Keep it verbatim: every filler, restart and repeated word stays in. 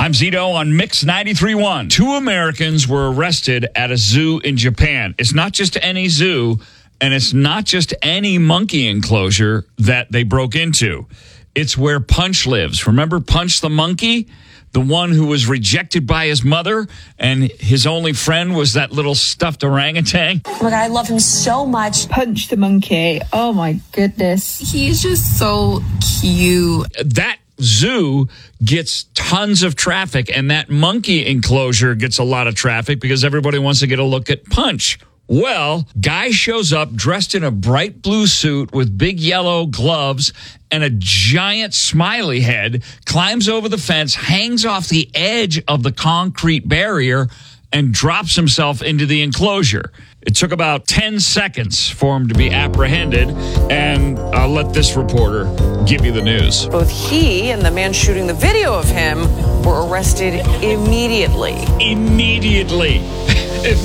I'm Zito on Mix ninety-three point one. Two Americans were arrested at a zoo in Japan. It's not just any zoo, and it's not just any monkey enclosure that they broke into. It's where Punch lives. Remember Punch the monkey? The one who was rejected by his mother, and his only friend was that little stuffed orangutan. Oh my God, I love him so much. Punch the monkey. Oh my goodness. He's just so cute. That zoo gets tons of traffic, and that monkey enclosure gets a lot of traffic because everybody wants to get a look at Punch. Well, guy shows up dressed in a bright blue suit with big yellow gloves and a giant smiley head, climbs over the fence, hangs off the edge of the concrete barrier, and drops himself into the enclosure. It took about ten seconds for him to be apprehended, and I'll let this reporter give you the news. Both he and the man shooting the video of him were arrested immediately. Immediately.